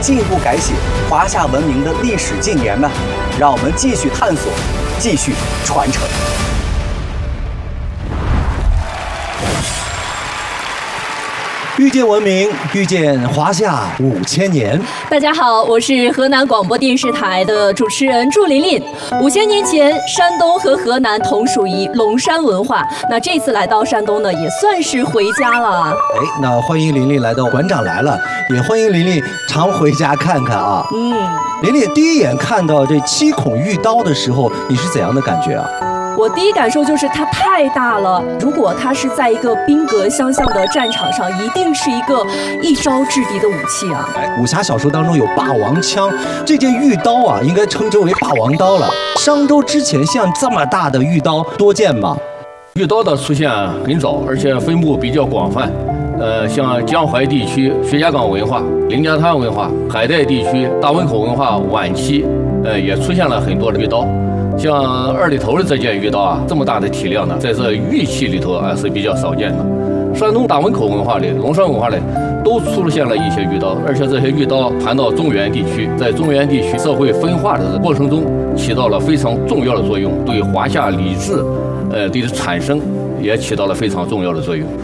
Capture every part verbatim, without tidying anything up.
进一步改写华夏文明的历史纪年呢？让我们继续探索，继续传承。 遇见文明，遇见华夏五千年。 大家好，我是河南广播电视台的主持人祝琳琳。五千年前，山东和河南同属于龙山文化。那这次来到山东呢，也算是回家了。 哎，那欢迎琳琳来到馆长来了，也欢迎琳琳常回家看看啊。嗯，琳琳第一眼看到这七孔玉刀的时候，你是怎样的感觉啊？ 我第一感受就是它太大了，如果它是在一个兵戈相向的战场上，一定是一个一招制敌的武器啊！ 武侠小说当中有霸王枪，这件玉刀啊，应该称之为霸王刀了。商周之前像这么大的玉刀多见吗？ 玉刀的出现很早，而且分布比较广泛。呃，像江淮地区薛家岗文化、凌家滩文化，海带地区大汶口文化晚期，呃，也出现了很多的玉刀。像二里头的这件玉刀啊，这么大的体量呢，在这玉器里头啊是比较少见的。山东大汶口文化里、龙山文化里都出现了一些玉刀，而且这些玉刀传到中原地区，在中原地区社会分化的过程中起到了非常重要的作用，对华夏礼制，呃，的产生也起到了非常重要的作用。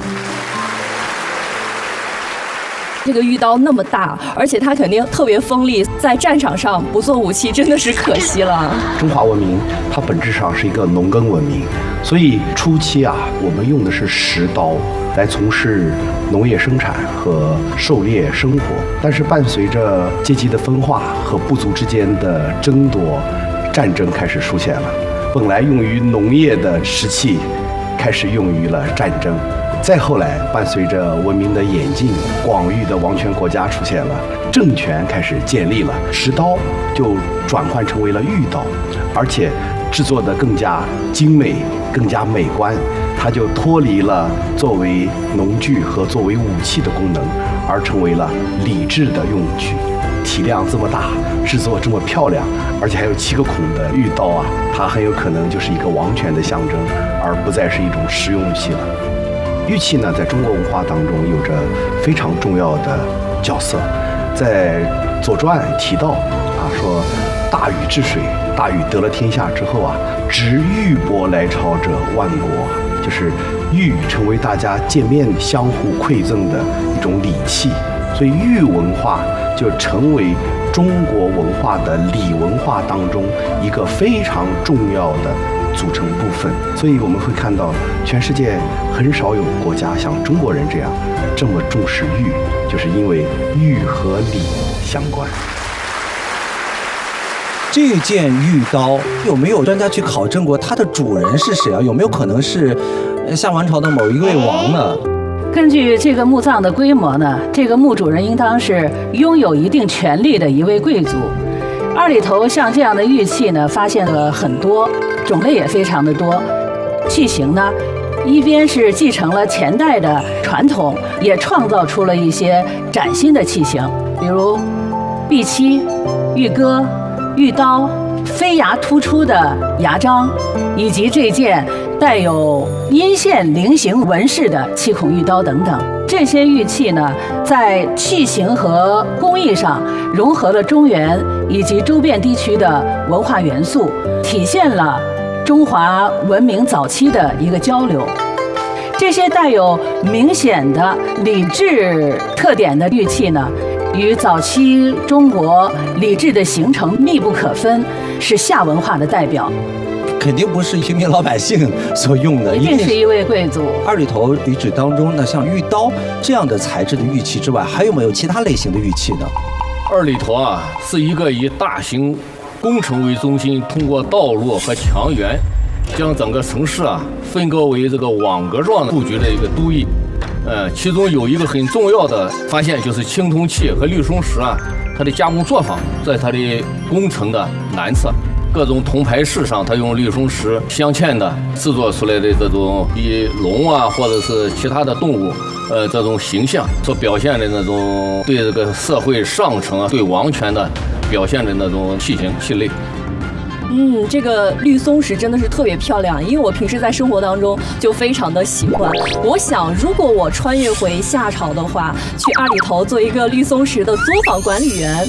这个玉刀那么大，而且它肯定特别锋利，在战场上不做武器真的是可惜了。 中华文明它本质上是一个农耕文明，所以初期啊，我们用的是石刀来从事农业生产和狩猎生活。但是伴随着阶级的分化和部族之间的争夺，战争开始出现了。本来用于农业的石器，开始用于了战争。再后来，伴随着文明的演进，广域的王权国家出现了，政权开始建立了，石刀就转换成为了玉刀，而且制作的更加精美、更加美观，它就脱离了作为农具和作为武器的功能，而成为了礼制的用具。体量这么大，制作这么漂亮，而且还有七个孔的玉刀啊，它很有可能就是一个王权的象征，而不再是一种实用武器了。玉器呢，在中国文化当中有着非常重要的角色。在《左传》提到啊，说大禹治水，大禹得了天下之后啊，执玉帛来朝者万国，就是玉成为大家见面相互馈赠的一种礼器，所以玉文化就成为中国文化的礼文化当中一个非常重要的组成部分。所以我们会看到全世界很少有国家像中国人这样这么重视玉，就是因为玉和礼相关。 这件玉刀有没有专家去考证过它的主人是谁啊？有没有可能是夏王朝的某一位王呢？ 根据这个墓葬的规模呢，这个墓主人应当是拥有一定权力的一位贵族。二里头像这样的玉器呢，发现了很多，种类也非常的多。器型呢，一边是继承了前代的传统，也创造出了一些崭新的器型，比如碧漆、玉戈、玉刀、飞牙突出的牙章，以及这件带有阴线菱形纹饰的七孔玉刀等等。这些玉器呢，在器型和工艺上融合了中原以及周边地区的文化元素，体现了中华文明早期的一个交流。这些带有明显的礼制特点的玉器呢，与早期中国礼制的形成密不可分，是夏文化的代表。 肯定不是平民老百姓所用的， 一定是一位贵族。 二里头遗址当中呢，像玉刀这样的材质的玉器之外，还有没有其他类型的玉器呢？ 二里头啊，是一个以大型工程为中心，通过道路和墙垣，将整个城市啊分割为这个网格状的布局的一个都邑。呃，其中有一个很重要的发现，就是青铜器和绿松石啊，它的加工作坊在它的工程的南侧。各种铜牌饰上，它用绿松石镶嵌的制作出来的这种以龙啊，或者是其他的动物，呃，这种形象所表现的那种对这个社会上层啊、对王权的表现的那种器型器类。 嗯，这个绿松石真的是特别漂亮，因为我平时在生活当中就非常的喜欢。我想，如果我穿越回夏朝的话，去二里头做一个绿松石的作坊管理员，